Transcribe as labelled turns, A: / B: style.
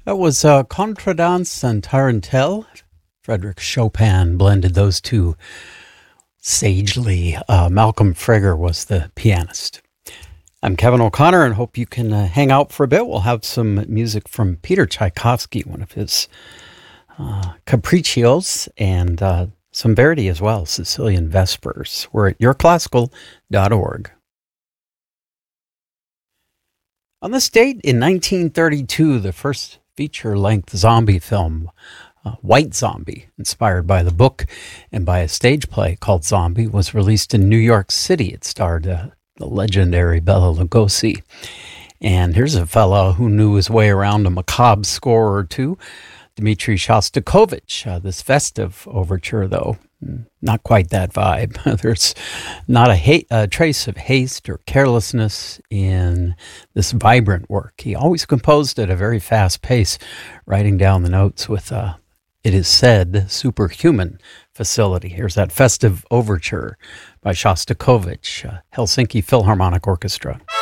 A: That was Contredanse and Tarantelle. Frederick Chopin blended those two sagely. Malcolm Frager was the pianist. I'm Kevin O'Connor and hope you can hang out for a bit. We'll have some music from Peter Tchaikovsky, one of his capriccios, and some Verdi as well, Sicilian Vespers. We're at yourclassical.org. On this date in 1932, the first feature-length zombie film, White Zombie, inspired by the book and by a stage play called Zombie, was released in New York City. It starred the legendary Bela Lugosi. And here's a fellow who knew his way around a macabre score or two, Dmitri Shostakovich. This festive overture, though, not quite that vibe. There's not a trace of haste or carelessness in this vibrant work. He always composed at a very fast pace, writing down the notes with, it is said, superhuman facility. Here's that festive overture by Shostakovich, Helsinki Philharmonic Orchestra.